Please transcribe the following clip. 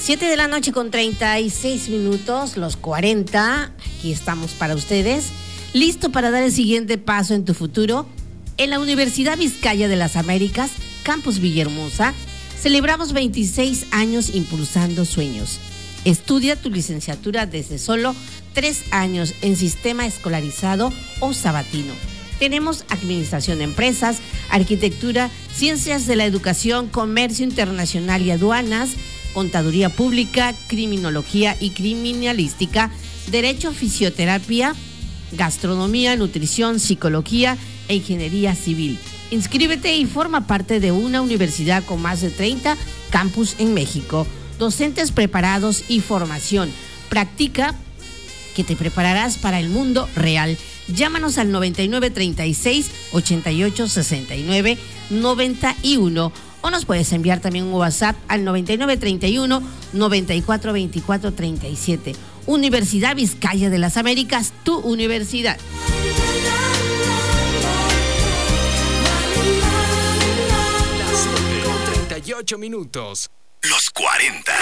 7:36 los 40. Aquí estamos para ustedes. ¿Listo para dar el siguiente paso en tu futuro? En la Universidad Vizcaya de las Américas, Campus Villahermosa, celebramos 26 años impulsando sueños. Estudia tu licenciatura desde solo 3 años en sistema escolarizado o sabatino. Tenemos administración de empresas, arquitectura, ciencias de la educación, comercio internacional y aduanas, contaduría pública, criminología y criminalística, derecho, fisioterapia, gastronomía, nutrición, psicología e ingeniería civil. Inscríbete y forma parte de una universidad con más de 30 campus en México. Docentes preparados y formación. Practica que te prepararás para el mundo real. Llámanos al 9936-8869-91 o nos puedes enviar también un WhatsApp al 9931-942437. Universidad Vizcaya de las Américas, tu universidad. Las 7:38. Los 40.